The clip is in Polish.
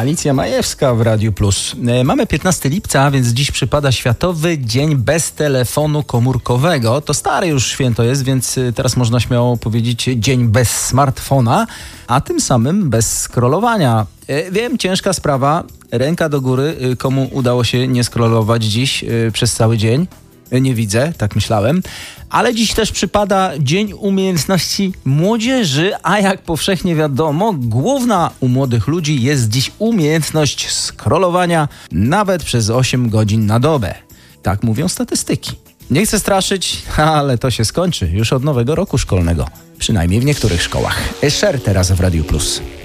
Alicja Majewska w Radiu Plus. Mamy 15 lipca, więc dziś przypada Światowy Dzień Bez Telefonu Komórkowego. To stare już święto jest, więc teraz można śmiało powiedzieć Dzień Bez Smartfona, a tym samym bez scrollowania. Wiem, ciężka sprawa. Ręka do góry, komu udało się nie scrollować dziś przez cały dzień. Nie widzę, tak myślałem. Ale dziś też przypada Dzień Umiejętności Młodzieży, a jak powszechnie wiadomo, główna u młodych ludzi jest dziś umiejętność scrollowania nawet przez 8 godzin na dobę. Tak mówią statystyki. Nie chcę straszyć, ale to się skończy już od nowego roku szkolnego. Przynajmniej w niektórych szkołach. Cher teraz w Radiu Plus.